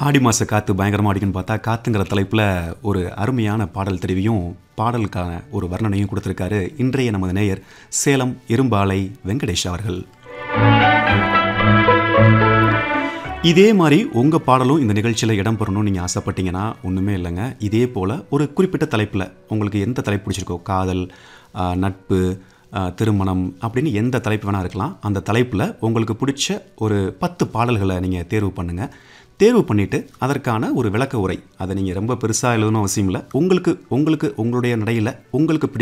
ஆடி மாத காற்று பயங்கரமாக அடிக்குன்னு பார்த்தா காற்றுங்கிற தலைப்பில் ஒரு அருமையான பாடல் தெரிவியும் பாடலுக்கான ஒரு வர்ணனையும் கொடுத்துருக்காரு இன்றைய நமது நேயர் சேலம் இரும்பாலை வெங்கடேஷ் அவர்கள். இதே மாதிரி உங்கள் பாடலும் இந்த நிகழ்ச்சியில் இடம் பெறணும்னு நீங்கள் ஆசைப்பட்டீங்கன்னா ஒன்றுமே இல்லைங்க. இதே போல் ஒரு குறிப்பிட்ட தலைப்பில் உங்களுக்கு எந்த தலைப்பு பிடிச்சிருக்கோ, காதல், நட்பு, திருமணம் அப்படின்னு எந்த தலைப்பு வேணால் இருக்கலாம். அந்த தலைப்பில் உங்களுக்கு பிடிச்ச ஒரு 10 பாடல்களை நீங்கள் தேர்வு பண்ணுங்கள். தேர்வு பண்ணிவிட்டு அதற்கான ஒரு விளக்க உரை, அதை நீங்கள் ரொம்ப பெருசாக எழுதணும் அவசியம் இல்லை. உங்களுக்கு உங்களுடைய நடையில் உங்களுக்கு